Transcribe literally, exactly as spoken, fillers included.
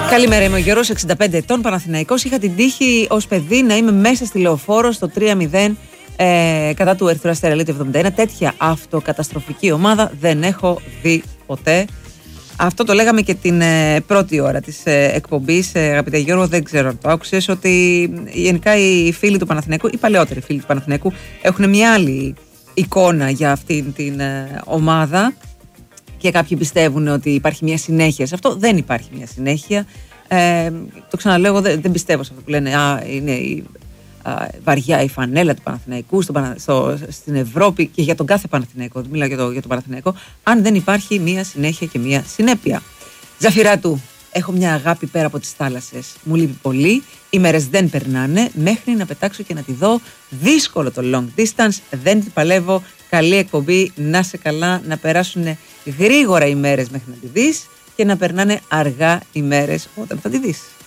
Καλημέρα, είμαι ο Γιώργος, εξήντα πέντε ετών, Παναθηναϊκός. Είχα την τύχη ως παιδί να είμαι μέσα στη Λεωφόρο στο τρία μηδέν ε, κατά του Ερυθρού Αστέρα του εβδομήντα ένα. Τέτοια αυτοκαταστροφική ομάδα δεν έχω δει ποτέ. Αυτό το λέγαμε και την ε, πρώτη ώρα της ε, εκπομπής, ε, αγαπητέ Γιώργο, δεν ξέρω αν το άκουσες, ότι γενικά οι φίλοι του Παναθηναϊκού, οι παλαιότεροι φίλοι του Παναθηναϊκού, έχουν μια άλλη εικόνα για αυτήν την ε, ομάδα. Και κάποιοι πιστεύουν ότι υπάρχει μια συνέχεια σε αυτό. Δεν υπάρχει μια συνέχεια. Ε, το ξαναλέω, δεν, δεν πιστεύω σε αυτό που λένε. Α, είναι η, α, βαριά η φανέλα του Παναθηναϊκού στο, στο, στην Ευρώπη και για τον κάθε Παναθηναϊκό. Δεν μιλάω για, το, για τον Παναθηναϊκό. Αν δεν υπάρχει μια συνέχεια και μια συνέπεια. Ζαφυράτου, έχω μια αγάπη πέρα από τις θάλασσες. Μου λείπει πολύ. Οι μέρες δεν περνάνε μέχρι να πετάξω και να τη δω. Δύσκολο το long distance. Δεν την παλεύω. Καλή εκπομπή. Να σε καλά. Να περάσουν γρήγορα οι μέρες μέχρι να τη δεις και να περνάνε αργά οι μέρες όταν θα τη δεις.